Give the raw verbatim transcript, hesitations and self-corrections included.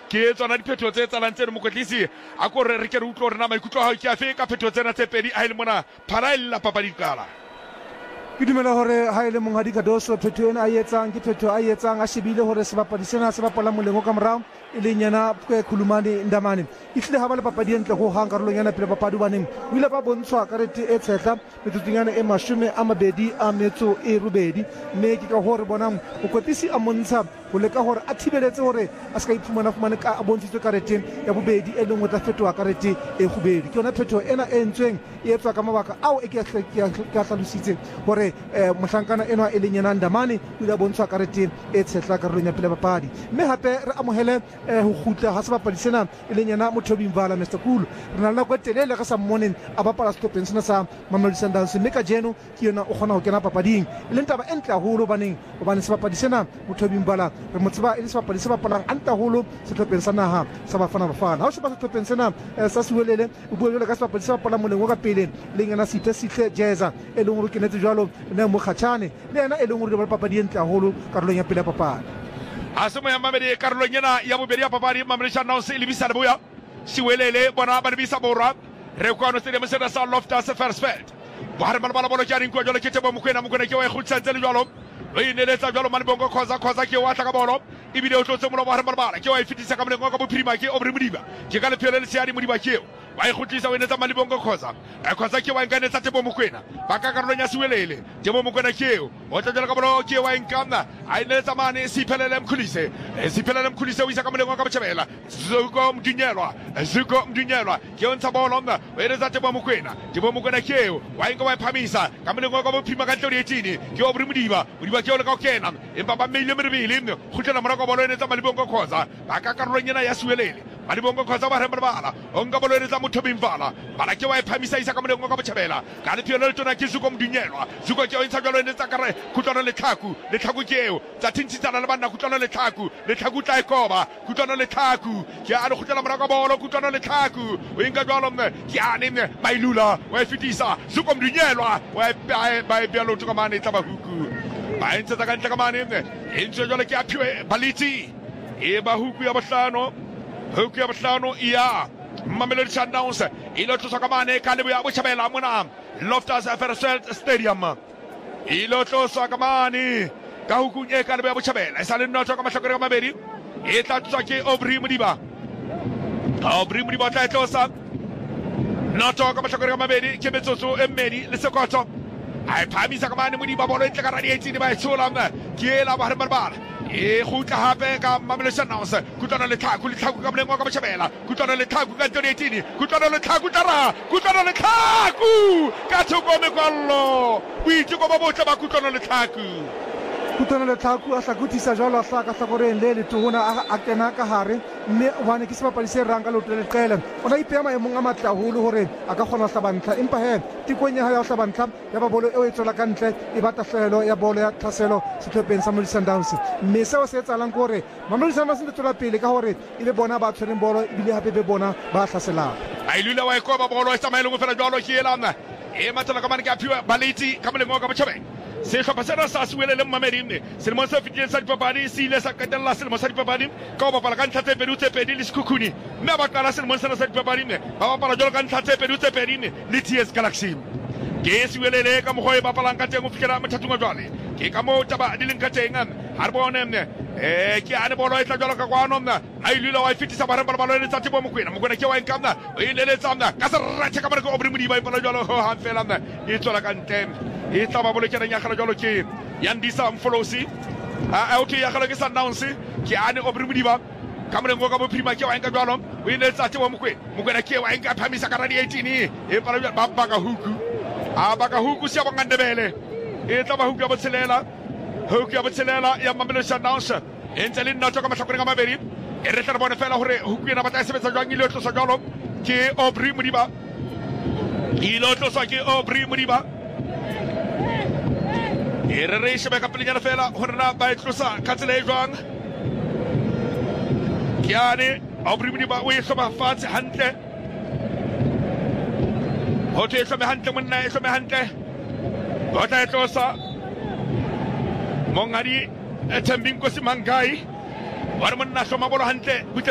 ke tsona diphetho tse tsalang tse mokotlisi a ko re re ke re utlwa rena maikutlo ha ke a fe ka phetho tsena tse pedi a ile mona pharaella papadi kala ke dumela hore ha ile monghadi Kadoso phetho ena a etsang ke phetho a etsang a shebile hore sebapadi sena se bapala molengo ka morao e leng yena Khulumane Ndamane e hlile ha ba le papadi entle go hang karolong yana pele papadi baneng o ile ba bontshwa karete e tshehla metsotsonyana e mashome a mabedi a metso e robedi mme ke ka hore bonang mokotlisi a montsha go leka hore a thibeletse hore a ska iphumana fumane ka a bontshitswe karete ya bobedi e leng o tla fetoha karete e khubedi ke yona phetho ena e entsweng e etswa ka mabaka ao e ke a hlalositse hore mohlankana enwa e leng yena Ndamane o ile a bontshwa karete e tshehla karolong ya pele papadi mme hape re amohele ho khutla ha sebapadi sena e leng yena Mothobi Mvala Mister Kulu re na le go telele ga sa mmoneng a bapala stopeng sena sa Mamelodi Sundowns mme ka jeno ke yona o kgona ho kena papading e leng taba e ntle haholo baneng hobane sebapadi sena Mothobi Mvala re mo tseba e le sebapadi se bapalang a ntle haholo sehlopeng sa naha sa Bafana Bafana ha o sheba sehlopeng sena sa Siwelele o bua jwale ka sebapadi se bapalang molengo ka pele e leng yena Sithe Sihle Jeza e leng hore kenetse jwalo ne mo Khatshane le yena e leng hore ba papadi e ntle haholo karolong ya pele ya papadi asemo ya mamedi karolong yana ya bobedi ya papadi Mamelodi Sundowns e lebisa leboya Siwelele bona ba lebisa borwa re kwano stadium se sa Loftus Versfeld ba re bala bala ke aring kwa jwale ke tebo mokwena mokwena ke wa e khutshantse le jwalo o ineletsa jwalo Manibongo khoza khoza ke wa tla ka bolo ibile o tlotse molo ba re bala ke wa e fitisa ka molengo ka bophirima ke Obri Modiba ke ka le phele le seadi Modiba ke wa e khutlisa o inetsa Manibongo khoza e khoza ke wa nganetsa tebo mokwena ba ka karolong ya Siwelele tebo mokwena ke o tla jela ka bolo ke wa inkana a inetsa mane Siphelele Mkhulise Siphelele Mkhulise o isa ka molengo ka botjhabela Zuko Mdunyelwa Zuko Mdunyelwa ke o ntsha bolo mna o inetsa tebo mokwena tebo mokwena ke wa inga wa phamisa ka molengo ka bophirima ka tlodi etini ke Obri Modiba Modiba ke o le ka kena empa ba meile merebele khutlela morako bolo ene tsa Manibongo khoza ba ka karolong yana ya Siwelele Manibongo khoza ba re bala o nka bolo ene tsa Mothobi Mvala bala ke wa e phamisa isa ka molengo ka botjhabela ka le phelo le tona ke Zuko Mdunyelwa Zuko ke o ntsha jalo ene tsa kare kutlwana le tlhaku le tlhaku ke eo tsa thintshitsana le banna kutlwana le tlhaku le tlhaku tla e koba kutlwana le tlhaku ke a le khutlela morako bolo kutlwana le tlhaku o inga jalo mne ke a ne Mailula wa e fitisa Zuko Mdunyelwa wa e ba e belo tsa mane tsa bahuku ba entse tsa ka ntle ka mane e ntse jalo ke a phiwe Baliti e ba huku ya bohlano huku ya bohlano ya Mamelodi Sundowns e lo tlosa ka mane ka lebo ya botjhabela mona Loftus Versfeld Stadium e lo tlosa ka mane ka huku e ka lebo ya botjhabela e sa le notho ka mahlakore ka mabedi e tla tlosa ke Obri Modiba Obri Modiba tla tlosa notho ka mahlakore ka mabedi ke metsotso e mmedi le sekotho ai phamisa ka mane Modiba bolo e tla ka radietsi ba e tshola mna ke la ba re bala e khutla hape ka Mamelodi Sundowns kutlwana le tlhaku le tlhaku ka molengo ka botjhabela kutlwana le tlhaku ka tlodi etini kutlwana le tlhaku tara kutlwana le tlhaku ka thoko mekwallo boiteko ba botle ba kutlwana le tlhaku kutlwana le tlhaku a hlakutisa jwalo a hlaka hlakoreng le letona a kena ka hare mme hwane ke sebapadi se rang ka leoto le leqele o na ipeya maemong a matle haholo hore a ka kgona ho hlabantlha empa he tikong ya hae ya ho hlabantlha ya ba bolo eo e tswela ka ntle e ba tahlehelo ya bolo ya tlhaselo sehlopheng sa Mamelodi Sundowns mme seo se etsahalang ke hore Mamelodi Sundowns e tswela pele ka hore e be bona ba tshwereng bolo ebile hape be bona ba hlaselang a ilula wa e koba bolo e tsamaeleng go fela jwalo ke elana e matsela ka mane ke a phiwa Baliti ka molengo ka botjhabela sehlopha sena sa Siwelele Mmameding selemo se fetileng sa dipapadi se ile sa qetella selemo sa dipapadi ka ho bapala ka ntlha tse pedi tse pedi le Sekhukhuni mme ba qala selemo sena sa dipapadi ba bapala jwalo ka ntlha tse pedi tse pedi le T S Galaxy ke Siwelele ka mokgwa e bapalang ka teng ho fihlela mothathong wa jwale ke ka moo taba di leng ka teng ha re bone eh ke ane bolo e tla jwalo ka kwano mna a ilula wa e fitisa ba re balo le tsa tebo mokwena mokwena ke wa e nkamna o ile le tsamna ka se rathe ka mare ko Obri Modiba e balo jwalo ho ha fela mna e tswela ka ntle e tla ba bolo ke reng ya khala jwalo ke Yandisa Mfolosi a o ke ya khala ke Sundowns ke ane Obri Modiba ka mare ngo ka bophirima ke wa enka jwalo o ile tsa tebo mokwena mokwena ke wa enka phamisa ka radi eighteen e balo ba baka huku a baka huku sia ba ngandebele e tla ba huku ya botshelela huku ya botshelela ya Mamelodi Sundowns entse le nna tsoka mahlakore ka mabedi e re tla bona fela hore huku ena ba tla sebetsa jwang ile tlosa jwalo ke Obri Modiba ile tlosa ke Obri Modiba e re re shebe ka pelenyana fela hore na ba e tlosa ka tsela e jwang ke ane Obri Modiba o e hloma fatshe hantle ho te hlome hantle monna e hlome hantle ho tla e tlosa Mongadi Thembinkosi Mangai wa re monna hloma bolo hantle